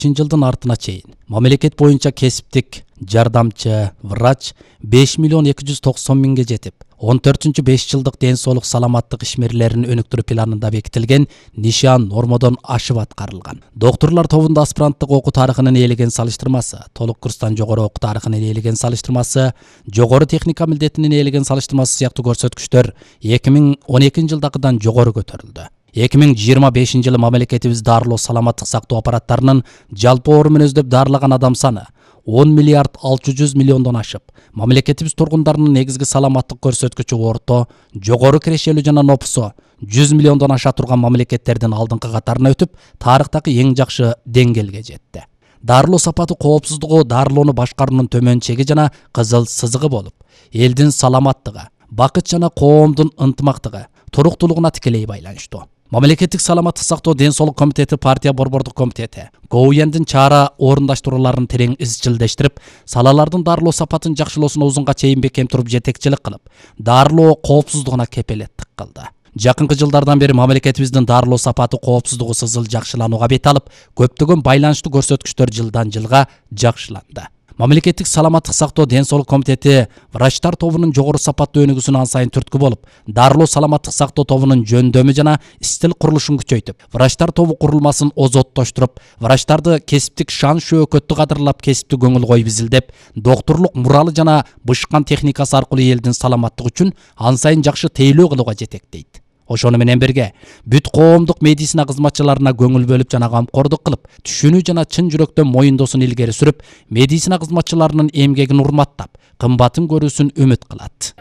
жылдын артына чейин мамлекет боюнча кесиптик жардамчы врач 5 миллион 290 миңге жетип, 14-5 жылдык ден соолук саламаттык ишмерлерин өнүктүрүү планында бекитилген нишан нормодон ашып аткарылган. Докторлор тобунда аспиранттык окуу тарыхынын ээлеген салыштырмасы, толук курстан жогору окуу тарыхынын ээлеген салыштырмасы, жогору техника милдетинин ээлеген салыштырмасы сыяктуу көрсөткүчтөр 2012 жылдагыдан жогору көтөрүлдү. 2025 жылы мамлекетибиз дарылоо саламаттык сактоо аппараттарынын жалпы орун өздөп дарылаган адам саны 10 миллиард 600 миллиондон ашып, мамлекетибиз тургундарынын негизги саламаттык көрсөткүчү орто, жогору кирешелүү жана нопусу 100 миллиондон аша турган мамлекеттердин алдыңкы катарына өтүп, тарыхтагы эң жакшы деңгээлге жетти. Дарылоо сапаты коопсуздугу дарылоону башкаруунун төмөн чеги жана кызыл сызыгы болуп, элдин саламаттыгы, бакыт жана коомдун ынтымактыгы, туруктуулугуна тикелей байланыштуу. Мамлекеттик саламаттык сактоо ден соолук комитети, партия борбордук комитети ГОУЯндын чара орундаштырууларын терең изчилдештирип, салалардын дарылоо сапатын жакшылоосуна узунга чейин бекем туруп жетекчилик кылып, дарылоо коопсуздугуна кепелеттик кылды. Жакынкы жылдардан бери мамлекетибиздин дарылоо сапаты коопсуздугу сызыл жакшыланууга бет алып, көптөгөн байланыштуу көрсөткүчтөр жылдан жылга жакшыланды. Мамлекеттик саламаттык сактоо ден соолук комитети врачтар тобунун жогору сапаттуу өнүгүүсүнө ан сайын түрткү болуп, дарылоо саламаттык сактоо тобунун жөндөмү жана стил курулушун күчөйтүп, врачтар тобу курулмасын озоттоштуруп, врачтарды кесиптик шан шөкөттү кадырлап, кесиптик көңүл коюп изилдеп, доктурлук муралы жана бышкан техникасы аркылуу элдин саламаттыгы үчүн ан сайын жакшы тейлөө кылууга жетектейт. Ошону менен бирге бүт коомдук медицина кызматчыларына көңүл бөлүп жана камкордук кылып, түшүнүү жана чын жүрөктөн моюндоосун илгери сүрүп, медицина кызматчыларынын эмгегин урматтап, кымбатын көрүүсүн үмүт кылат.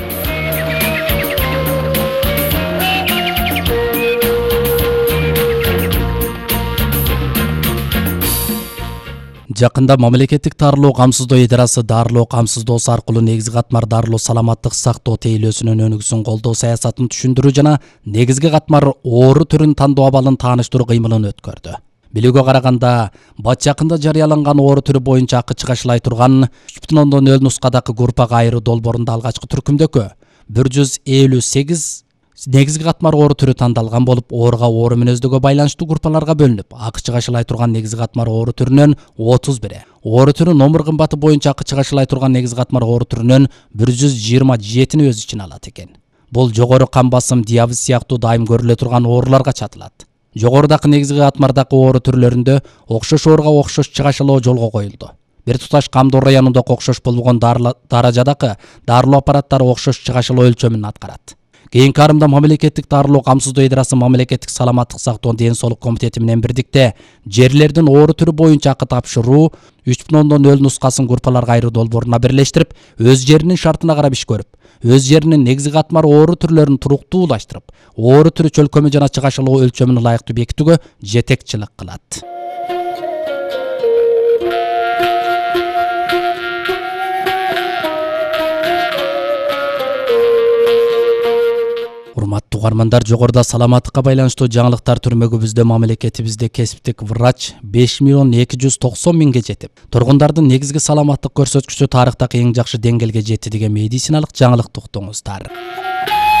Жакында мамлекеттик дарылоо камсыздоо идарасы дарылоо камсыздоосу аркылуу негизги катмар дарылоо саламаттык сактоо тейлөөсүнүн өнүгүүсүн колдоо саясатын түшүндүрүү жана негизги катмар оору түрүн тандоо абалын тааныштыруу кыймылын өткөрдү. Билүүгө караганда, бат жакында жарыяланган оору түрү боюнча акы чыгашылай турган 3.0 нускадагы группага айруу долбоорунда алгачкы түркүмдөккө 158 негизги катмар оору түрү тандалган болуп, ооруга оору мүнөздөгө байланыштуу группаларга бөлүнүп, акы чыгашылай турган негизги катмар оору түрүнөн 31, оору түрү номур кымбаты боюнча акы чыгашылай турган негизги катмар оору түрүнөн 127 өз ичине алат экен. Бул жогору кан басым, диабет сыяктуу дайым көрүлө турган ооруларга чатылат. Жогорудагы негизги катмардагы оору түрлөрүндө окшош ооруга окшош чыгашылоо жолго коюлду. Бир туташ камдоо районундагы окшош болбогон даражадагы дарылоо аппараттары окшош чыгашылоо өлчөмүн аткарат. Кийинки арымда мамлекеттик дарылоо камсыздоо идарасы мамлекеттик саламаттык сактоо ден соолук комитети менен бирдикте жерлердин оору түрү боюнча акы тапшыруу 3.0 нускасын группаларга айруу долбооруна бирлештирип, өз жеринин шартына карап иш көрүп, өз жеринин негизги катмар оору түрлөрүн туруктуулаштырып, оору түрү чөлкөмү жана чыгашылоо өлчөмүн ылайыктуу бекитүүгө жетекчилик кылат. Урматтуу угармандар, жогоруда саламаттыкка байланыштуу жаңылыктар түрмөгүбүздө мамлекетибизде кесиптик врач 5 миллион 290 миңге жетип, тургундардын негизги саламаттык көрсөткүчү тарыхтагы эң жакшы деңгээлге жетти деген медициналык жаңылыкты уктуңуздар.